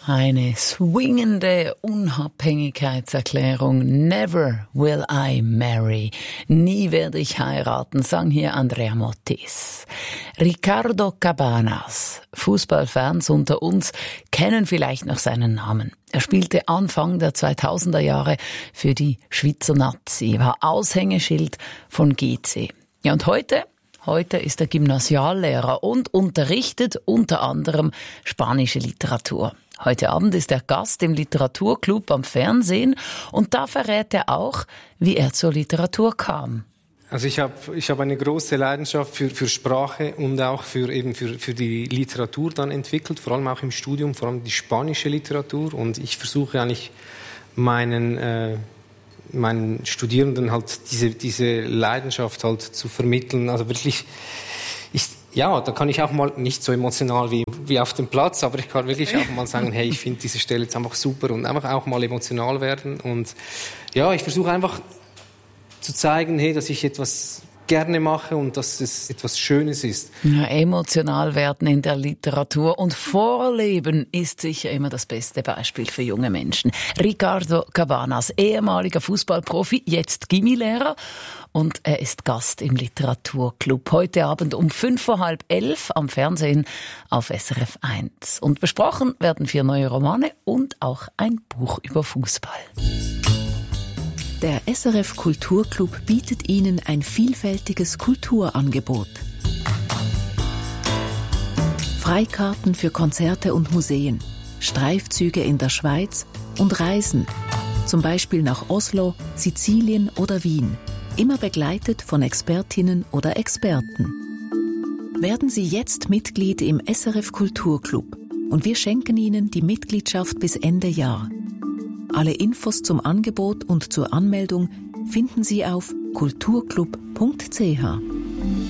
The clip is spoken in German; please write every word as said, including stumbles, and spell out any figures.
Eine swingende Unabhängigkeitserklärung. Never will I marry. Nie werde ich heiraten, sang hier Andrea Motis. Ricardo Cabanas. Fußballfans unter uns kennen vielleicht noch seinen Namen. Er spielte Anfang der zweitausender Jahre für die Schweizer Nazi, war Aushängeschild von G C. Ja, und heute? Heute ist er Gymnasiallehrer und unterrichtet unter anderem spanische Literatur. Heute Abend ist er Gast im Literaturclub am Fernsehen und da verrät er auch, wie er zur Literatur kam. Also ich habe ich hab eine große Leidenschaft für, für Sprache und auch für, eben für, für die Literatur dann entwickelt, vor allem auch im Studium, vor allem die spanische Literatur. Und ich versuche eigentlich meinen, äh, meinen Studierenden halt diese, diese Leidenschaft halt zu vermitteln. Also wirklich, ich, ja, da kann ich auch mal nicht so emotional wie, wie auf dem Platz, aber ich kann wirklich auch mal sagen, hey, ich finde diese Stelle jetzt einfach super und einfach auch mal emotional werden. Und ja, ich versuche einfach zu zeigen, hey, dass ich etwas gerne mache und dass es etwas Schönes ist. Ja, emotional werden in der Literatur und Vorleben ist sicher immer das beste Beispiel für junge Menschen. Ricardo Cabanas, ehemaliger Fußballprofi, jetzt Gymnasiallehrer und er ist Gast im Literaturclub. Heute Abend um fünf vor halb elf am Fernsehen auf S R F eins. Und besprochen werden vier neue Romane und auch ein Buch über Fußball. Der S R F Kulturclub bietet Ihnen ein vielfältiges Kulturangebot. Freikarten für Konzerte und Museen, Streifzüge in der Schweiz und Reisen, zum Beispiel nach Oslo, Sizilien oder Wien, immer begleitet von Expertinnen oder Experten. Werden Sie jetzt Mitglied im S R F Kulturclub und wir schenken Ihnen die Mitgliedschaft bis Ende Jahr. Alle Infos zum Angebot und zur Anmeldung finden Sie auf kulturclub punkt c h.